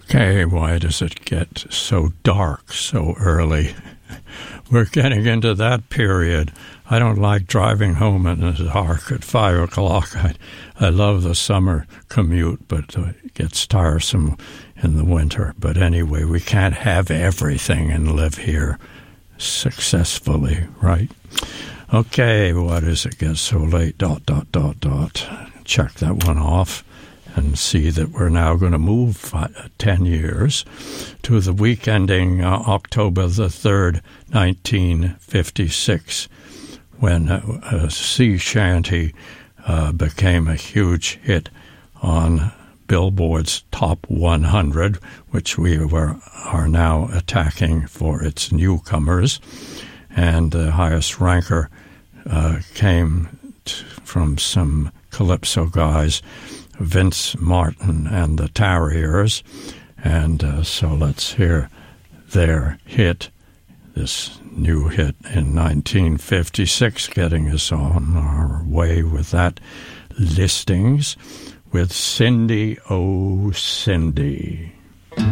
Okay, why does it get so dark so early? We're getting into that period. I don't like driving home in the dark at 5 o'clock. I love the summer commute, but it gets tiresome in the winter. But anyway, we can't have everything and live here successfully, right? Okay, why does it get so late? ... Check that one off and see that we're now going to move 10 years to the week ending October the 3rd, 1956, when a sea shanty became a huge hit on Billboard's Top 100, which we are now attacking for its newcomers. And the highest ranker came from some calypso guys, Vince Martin and the Tarriers. And so let's hear their hit, this new hit in 1956, getting us on our way with that listings with Cindy, Oh Cindy.